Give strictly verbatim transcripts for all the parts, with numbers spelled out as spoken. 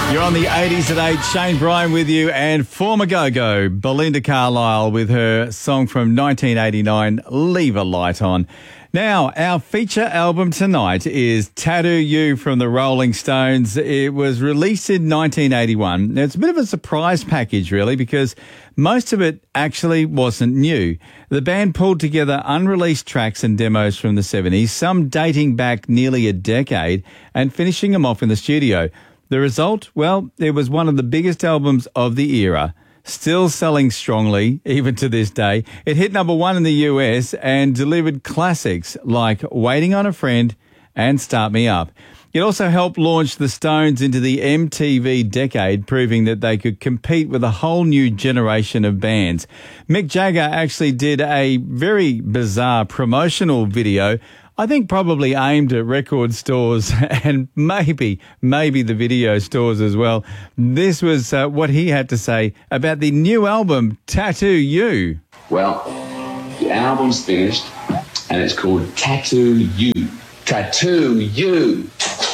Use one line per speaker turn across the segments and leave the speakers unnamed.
You're on the eighties at eight. Shane Bryan with you, and former Go-Go Belinda Carlisle with her song from nineteen eighty-nine, Leave a Light On. Now, our feature album tonight is Tattoo You from the Rolling Stones. It was released in nineteen eighty-one. Now, it's a bit of a surprise package, really, because most of it actually wasn't new. The band pulled together unreleased tracks and demos from the seventies, some dating back nearly a decade, and finishing them off in the studio. The result? Well, it was one of the biggest albums of the era, still selling strongly, even to this day. It hit number one in the U S and delivered classics like Waiting on a Friend and Start Me Up. It also helped launch the Stones into the M T V decade, proving that they could compete with a whole new generation of bands. Mick Jagger actually did a very bizarre promotional video, I think probably aimed at record stores and maybe, maybe the video stores as well. This was uh, what he had to say about the new album, Tattoo You.
Well, the album's finished and it's called Tattoo You. Tattoo You.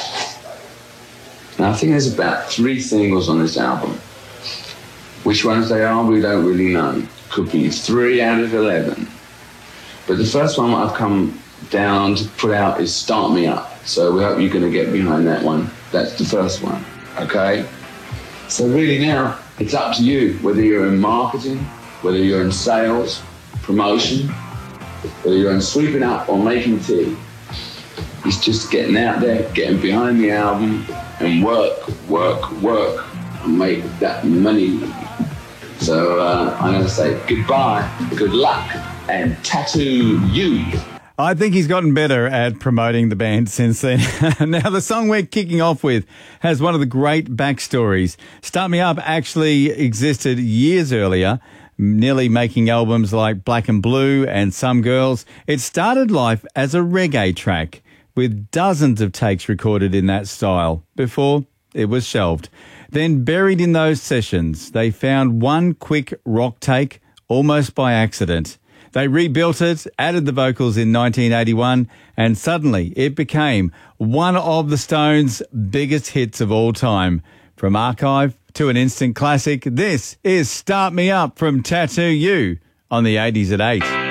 Now, I think there's about three singles on this album. Which ones they are, we don't really know. Could be three out of eleven. But the first one I've come down to put out is Start Me Up. So we hope you're going to get behind that one. That's the first one, okay? So really now, it's up to you, whether you're in marketing, whether you're in sales, promotion, whether you're in sweeping up or making tea. It's just getting out there, getting behind the album, and work, work, work, and make that money. So uh, I'm going to say goodbye, good luck, and Tattoo You.
I think he's gotten better at promoting the band since then. Now, the song we're kicking off with has one of the great backstories. Start Me Up actually existed years earlier, nearly making albums like Black and Blue and Some Girls. It started life as a reggae track, with dozens of takes recorded in that style before it was shelved. Then, buried in those sessions, they found one quick rock take almost by accident. They rebuilt it, added the vocals in nineteen eighty-one, and suddenly it became one of the Stones' biggest hits of all time. From archive to an instant classic, this is Start Me Up from Tattoo You on the eighties at eight.